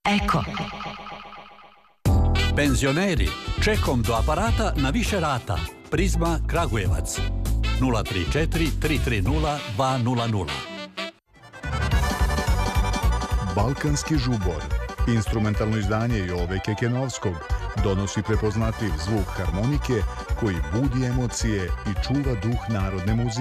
Eko. Penzioneri, čekom do aparata na više rata. Prizma Kragujevac 034 330 200. Balkanski žubor, instrumentalno izdanje Jove Kekenovskog, donosi prepoznatljiv zvuk harmonike koji budi emocije i čuva duh narodne muzike.